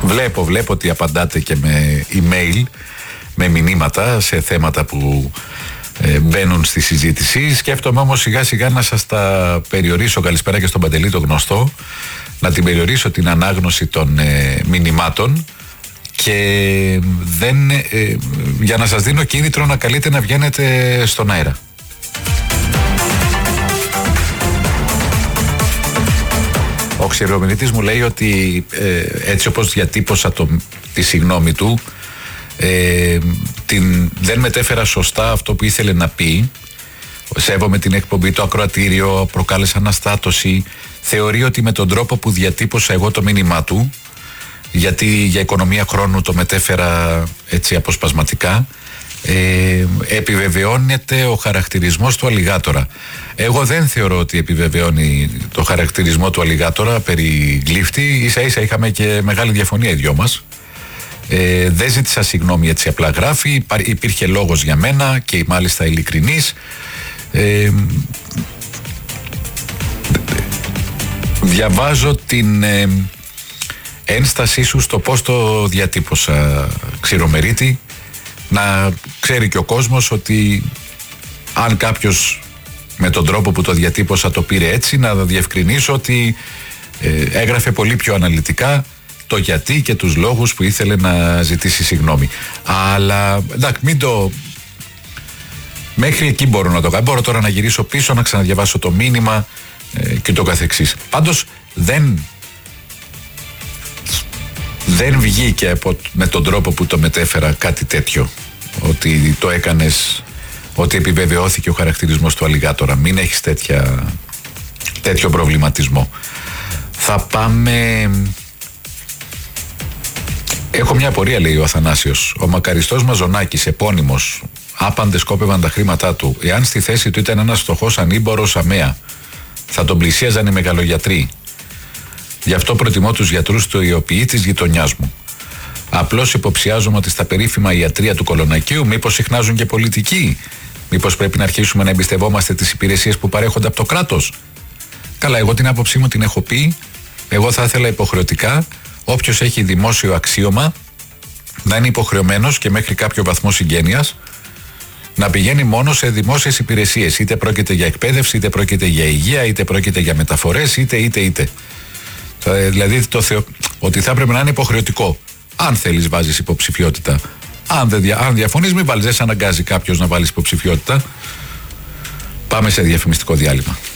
Βλέπω ότι απαντάτε και με email, με μηνύματα σε θέματα που μπαίνουν στη συζήτηση. Σκέφτομαι όμως σιγά σιγά να σας τα περιορίσω. Καλησπέρα και στον Παντελή το γνωστό. Να την περιορίσω την ανάγνωση των μηνυμάτων και για να σας δίνω κίνητρο να καλείτε να βγαίνετε στον αέρα. Ο ξηρομηνητής μου λέει ότι έτσι όπως διατύπωσα τη συγγνώμη του, δεν μετέφερα σωστά αυτό που ήθελε να πει. Σέβομαι την εκπομπή, το ακροατήριο, προκάλεσα αναστάτωση. Θεωρεί ότι με τον τρόπο που διατύπωσα εγώ το μήνυμά του, γιατί για οικονομία χρόνου το μετέφερα έτσι αποσπασματικά, επιβεβαιώνεται ο χαρακτηρισμός του αλιγάτορα. Εγώ δεν θεωρώ ότι επιβεβαιώνει το χαρακτηρισμό του αλιγάτορα περί γλύφτη. Ίσα ίσα είχαμε και μεγάλη διαφωνία οι δυο μας. Δεν ζήτησα συγγνώμη έτσι απλά, γράφει. Υπήρχε λόγος για μένα και μάλιστα ειλικρινής. Διαβάζω την ένστασή σου στο πώς το διατύπωσα, Ξηρομερίτη. Να ξέρει και ο κόσμος ότι αν κάποιος με τον τρόπο που το διατύπωσα το πήρε έτσι, να διευκρινίσω ότι έγραφε πολύ πιο αναλυτικά το γιατί και τους λόγους που ήθελε να ζητήσει συγγνώμη. Αλλά εντάξει, μέχρι εκεί μπορώ να το κάνω. Μπορώ τώρα να γυρίσω πίσω, να ξαναδιαβάσω το μήνυμα και το καθεξής. Πάντως δεν βγήκε με τον τρόπο που το μετέφερα κάτι τέτοιο, ότι το έκανες, ότι επιβεβαιώθηκε ο χαρακτηρισμός του αλιγάτορα. Μην έχεις τέτοιο προβληματισμό. Θα πάμε... Έχω μια απορία, λέει ο Αθανάσιος. Ο μακαριστός Μαζονάκης, επώνυμος, άπαντες κόπευαν τα χρήματά του. Εάν στη θέση του ήταν ένας φτωχός ανήμπορος αμαία, θα τον πλησίαζαν οι μεγαλογιατροί. Γι' αυτό προτιμώ τους γιατρούς του ιοποιεί της γειτονιάς μου. Απλώς υποψιάζομαι ότι στα περίφημα ιατρεία του Κολονακίου μήπως συχνάζουν και πολιτικοί. Μήπως πρέπει να αρχίσουμε να εμπιστευόμαστε τις υπηρεσίες που παρέχονται από το κράτος. Καλά, εγώ την άποψή μου την έχω πει. Εγώ θα ήθελα υποχρεωτικά όποιος έχει δημόσιο αξίωμα να είναι υποχρεωμένος και μέχρι κάποιο βαθμό συγγένειας να πηγαίνει μόνο σε δημόσιες υπηρεσίες. Είτε πρόκειται για εκπαίδευση, είτε πρόκειται για υγεία, είτε πρόκειται για μεταφορές, είτε. Δηλαδή ότι θα έπρεπε να είναι υποχρεωτικό. Αν θέλεις βάζεις υποψηφιότητα. Αν διαφωνείς μην βάλεις, δεν σε αναγκάζει κάποιος να βάλεις υποψηφιότητα. Πάμε σε διαφημιστικό διάλειμμα.